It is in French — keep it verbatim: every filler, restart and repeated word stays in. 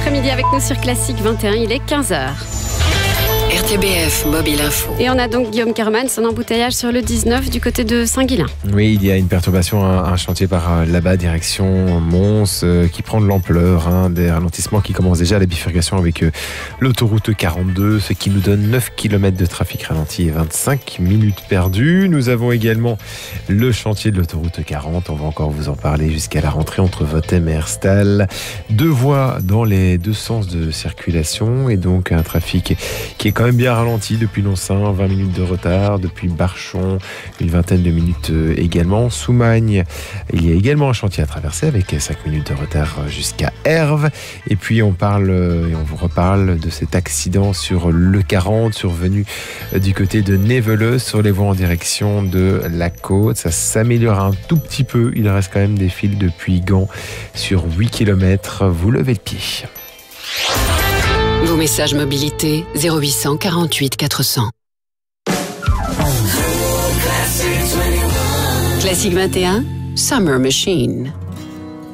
après-midi avec nous sur Classique vingt et un, il est quinze heures. R T B F Mobile Info. Et on a donc Guillaume Carman, son embouteillage sur le dix-neuf du côté de Saint-Guilain. Oui, il y a une perturbation, un, un chantier par là-bas, direction Mons, euh, qui prend de l'ampleur, hein, des ralentissements qui commencent déjà à la bifurcation avec euh, l'autoroute quarante-deux, ce qui nous donne neuf kilomètres de trafic ralenti et vingt-cinq minutes perdues. Nous avons également le chantier de l'autoroute quarante, on va encore vous en parler jusqu'à la rentrée entre Votem et Herstal. Deux voies dans les deux sens de circulation et donc un trafic qui est quand même bien ralenti depuis Noncin, vingt minutes de retard, depuis Barchon, une vingtaine de minutes également. Soumagne, il y a également un chantier à traverser avec cinq minutes de retard jusqu'à Herve. Et puis on parle et on vous reparle de cet accident sur le quarante survenu du côté de Néveleux sur les voies en direction de la côte. Ça s'améliore un tout petit peu, il reste quand même des fils depuis Gand sur huit kilomètres. Vous levez le pied. Vos messages mobilité zéro huit cent quarante-huit quatre cents. Classique vingt et un, Summer Machine.